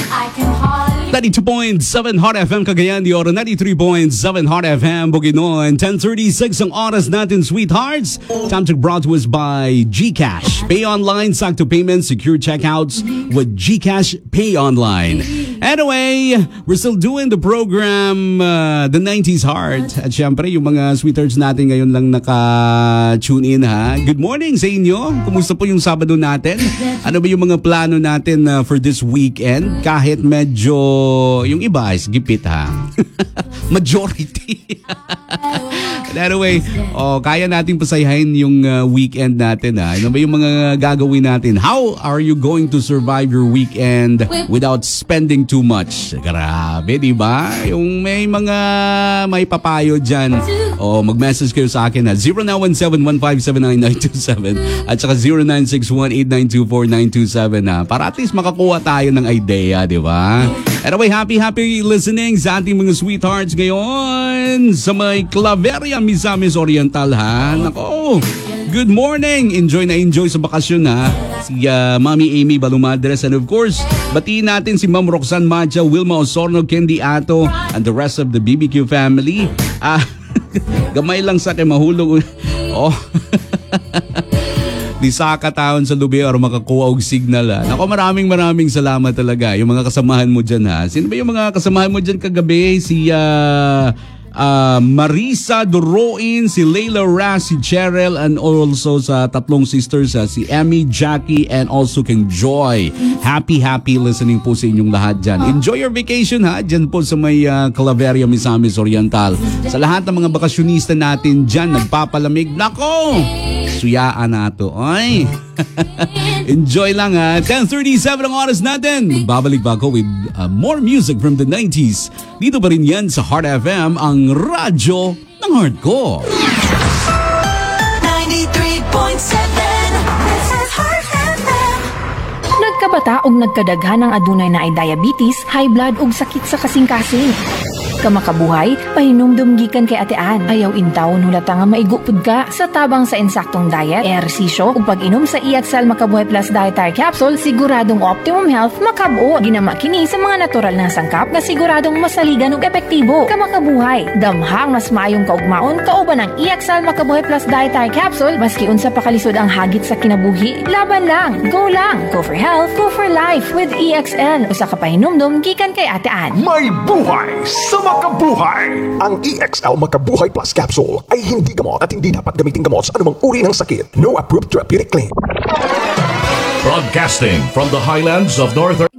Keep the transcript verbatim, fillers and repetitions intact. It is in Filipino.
ninety-two point seven Hot F M Cagayan de Oro, ninety-three point seven Hot F M Bukidnon. Ten thirty-six ang oras natin, sweethearts. Time check brought to us by GCash. Pay online, sakto payments, secure checkouts with GCash Pay Online. Anyway, we're still doing the program, uh, The nineties Heart. At syempre, yung mga sweethearts natin ngayon lang naka-tune in, ha? Good morning sa inyo. Kumusta po yung Sabado natin? Ano ba yung mga plano natin uh, for this weekend? Kahit medyo, yung iba is gipit, ha? Majority. Anyway, oh, kaya nating pasayahin yung uh, weekend natin, ha? Ano ba yung mga gagawin natin? How are you going to survive your weekend without spending too much? Grabe, di ba? Yung may mga may papayo dyan. O, mag-message kayo sa akin na zero nine one seven one five seven nine nine two seven at saka zero nine six one eight nine two four nine two seven na para at least makakuha tayo ng idea, di ba? Anyway, happy, happy listening sa ating mga sweethearts ngayon sa may Claveria, Misamis Oriental, ha? Nako, good morning! Enjoy na enjoy sa bakasyon, ha? Si uh, Mami Amy Balumadres, and of course, batiin natin si Ma'am Roxanne Macha, Wilma Osorno, Candy Ato, and the rest of the B B Q family. Ah, gamay lang sa akin mahulog. Oh. Di sa kataon sa lubi or makakuha og signal, ha. Nako, maraming maraming salamat talaga. Yung mga kasamahan mo dyan, ha. Sino ba yung mga kasamahan mo dyan kagabi? Si uh, uh, Marisa Doroin, si Layla Ras, si Cheryl, and also sa tatlong sisters, ha. Si Emmy, Jackie, and also King Joy. Happy, happy listening po sa inyong lahat dyan. Enjoy your vacation, ha. Dyan po sa may uh, Claveria, Misamis Oriental. Sa lahat ng mga bakasyonista natin dyan, nagpapalamig. Nako! Suyaan na ito. Ay! Enjoy lang, ha. ten thirty-seven ang oras natin. Magbabalik ba ako with uh, more music from the nineties. Dito pa rin yan sa Heart F M, ang radyo ng heart ko. ninety-three point seven This is Heart F M. Nagkabata og nagkadaghan ng adunay na ay diabetes, high blood ug sakit sa kasing-kasing. Kamakabuhay, pahinumdum gikan kay atean. Ayaw intawon hulata nga maigupod ka sa tabang sa insaktong diet, ehersisyo ug pag-inom sa I X L Makabuhay Plus Dietary Capsule, siguradong optimum health makabuo. Ginama kini sa mga natural na sangkap nga siguradong masaligan ug epektibo. Kamakabuhay, damhang mas maayong kaugmaon kauban ang I X L Makabuhay Plus Dietary Capsule maski unsa pa kalisod ang hagit sa kinabuhi. Laban lang, go lang, go for health, go for life with I X L. Usa ka pahinumdum gikan kay atean. May buhay sa makabuhay! Ang E X L Makabuhay Plus Capsule ay hindi gamot at hindi dapat gamitin gamot sa anumang uri ng sakit. No approved therapeutic claim. Broadcasting from the highlands of Northern